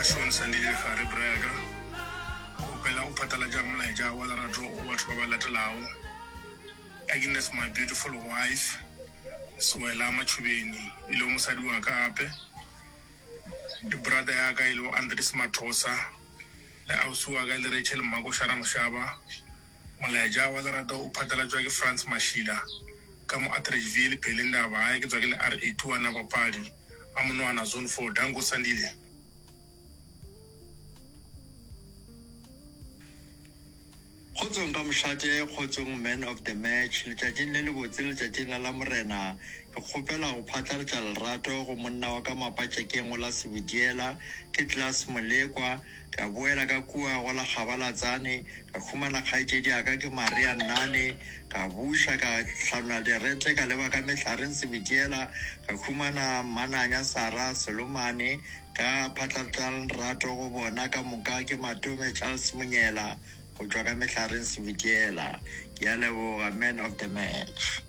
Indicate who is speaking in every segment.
Speaker 1: Sean Sandile Khare Brega o pela o patala jamla ja wa lerato o batho ba ba latelao Agnes my beautiful wife Swela Machubeni ilo mosadi wa ka ape the brother ya ka ilo Andres Mathosa le ausi wa ka le Rachel Magoshara Mshaba molaja wa lerato o patala jwa ke France Mashila ka mo Atteridgeville Belinda ba ke tswa ke le R82 wana bapadi a monwana zone 4 Dango Sandile
Speaker 2: Khotsong ka moshate khotsong man of the match letšatšing le lebotse letšatšing la morena ke kgopela go phatlalatša lerato go monna wa ka mapatšekeng go la Sebediela ke Class Molekwa ka boela ka kua go la Kgabalatsane ka khumana kgaetšedi aka ke Maria Nane ka buša ka hlanwa diretle ka leba ka Mehlareng Sebediela ka khumana Mananya Sara Solomane ka phatlalatša lerato go bona ka moka ke Matome Charles Monyela go tswa ka Mehlareng Sebediela ke a leboga man of the match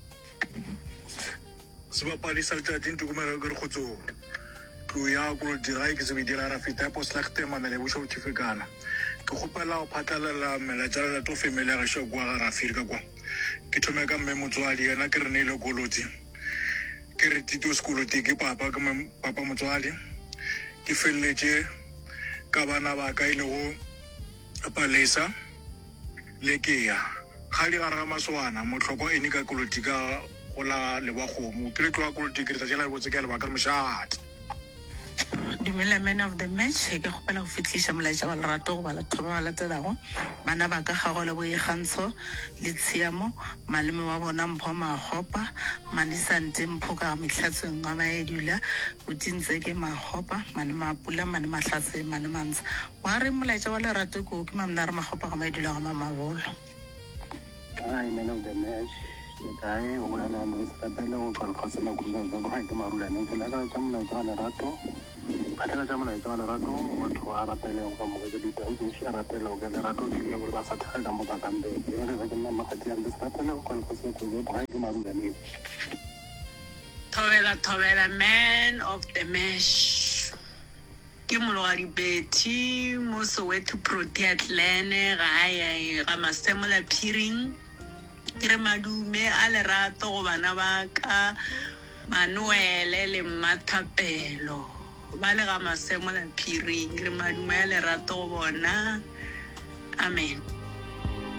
Speaker 1: sebapadi sa letšatšing tukumelo ke re kgotsong ke ya go dira ke Sebediela ra feta po slagte mamele bo sho tshifekana ke gopela go phatlalela melatša le to family ga sho kwa ga Rafiri ka kwa ke thome ka mme motswadi yena ke re ne ile kolotsi ke re tito sekoloti ke papa motswadi ke felletše ka bana ba ka ile go Palesa Lekeya ga di ga maswana motlhoko ene ka koloti ka go la lebagong ke le tloa koloti ke re tla botse ke le ba ka mošate
Speaker 3: dumela man of the match ke gopela go fitliša molaetša wa lerato go ba latho ba latelago bana ba ka gago le boikgantsho le tshiamo malome wa bona Mpho Magopa Manisante Mpho ka mehlatseng ga maedula o tintse ke Magopa mane mapula mane mahlatse mane mantsa wa re molaetša wa lerato ko ke mamna re Magopa ga maedula ga mamabolo
Speaker 4: man of the match Kai una na mustapelo con cosa na kuza za hai kama rula ne kala ka jamna jana rato patela jamna jana rato wato arapele ko mo ga di tan shi arapele ga rato ki le ba sa ta da mo ta kambe ne ga na ma khati an mustapelo con cosa ko zo hai kama rula ne
Speaker 3: Thobela man of the match ke molwadi Betty mo Soweto Proteas Lane ga ya ga Masemola Piring kere madume a lerato go bana ba ka Manuele le Mathapelo ba le ga Masemola Piring kere madume a lerato go bona amen